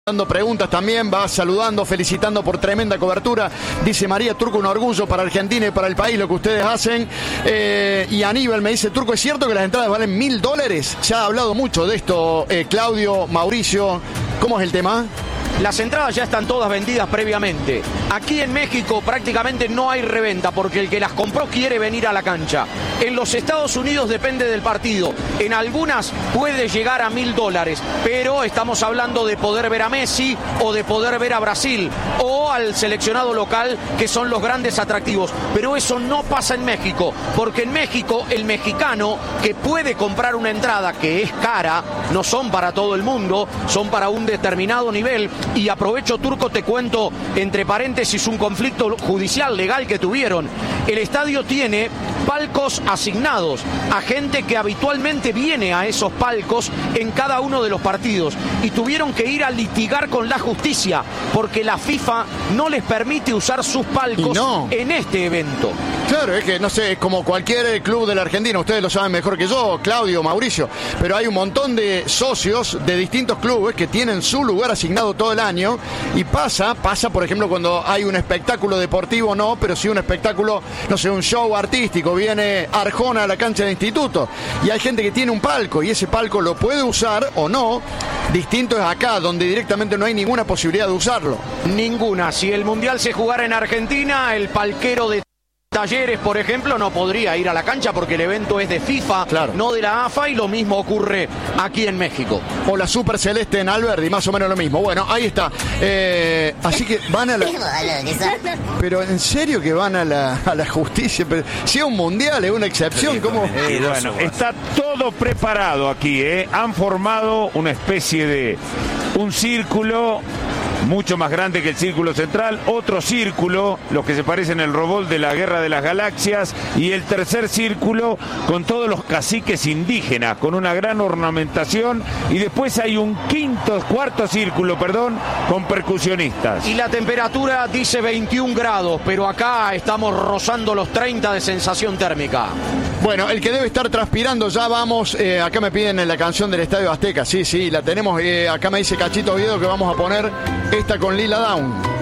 Dando preguntas también, va saludando, felicitando por tremenda cobertura. Dice María Turco, un orgullo para Argentina y para el país lo que ustedes hacen. Y Aníbal me dice, Turco, ¿es cierto que las entradas valen $1.000? Se ha hablado mucho de esto, Claudio, Mauricio. ¿Cómo es el tema? Las entradas ya están todas vendidas previamente. Aquí en México prácticamente no hay reventa porque el que las compró quiere venir a la cancha. En los Estados Unidos depende del partido. En algunas puede llegar a $1.000, pero estamos hablando de poder ver a Messi o de poder ver a Brasil o al seleccionado local, que son los grandes atractivos. Pero eso no pasa en México, porque en México el mexicano que puede comprar una entrada que es cara, no son para todo el mundo, son para un determinado nivel. Y aprovecho, Turco, te cuento entre paréntesis un conflicto judicial legal que tuvieron. El estadio tiene palcos asignados a gente que habitualmente viene a esos palcos en cada uno de los partidos y tuvieron que ir a litigar con la justicia porque la FIFA no les permite usar sus palcos en este evento. Claro, es que no sé, es como cualquier club de la Argentina, ustedes lo saben mejor que yo, Claudio, Mauricio, pero hay un montón de socios de distintos clubes que tienen su lugar asignado todo el año y pasa por ejemplo cuando hay un espectáculo deportivo, no, pero sí un espectáculo, no sé, un show artístico, viene Arjona a la cancha de Instituto y hay gente que tiene un palco y ese palco lo puede usar o no. Distinto es acá, donde directamente no hay ninguna posibilidad de usarlo. Ninguna. Si el Mundial se jugara en Argentina, el palquero de Talleres, por ejemplo, no podría ir a la cancha porque el evento es de FIFA, claro, no de la AFA, y lo mismo ocurre aquí en México. O la Super Celeste en Alberdi, más o menos lo mismo. Bueno, ahí está. Así que van a la... Pero en serio que van a la justicia. Pero si es un mundial, es una excepción. ¿Cómo? Bueno, está todo preparado aquí, ¿eh? Han formado una especie de un círculo mucho más grande que el círculo central, otro círculo, los que se parecen al robot de la Guerra de las Galaxias, y el tercer círculo con todos los caciques indígenas, con una gran ornamentación, y después hay un cuarto círculo, con percusionistas. Y la temperatura dice 21 grados, pero acá estamos rozando los 30 de sensación térmica. Bueno, el que debe estar transpirando, ya vamos, acá me piden la canción del Estadio Azteca, sí, la tenemos, acá me dice Cachito Oviedo que vamos a poner esta con Lila Down.